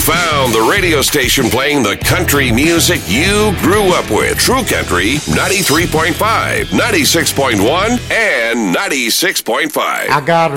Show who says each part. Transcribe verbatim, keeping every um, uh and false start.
Speaker 1: found the radio station playing the country music you grew up with. True Country ninety-three point five, ninety-six point one, and ninety-six point five.
Speaker 2: I got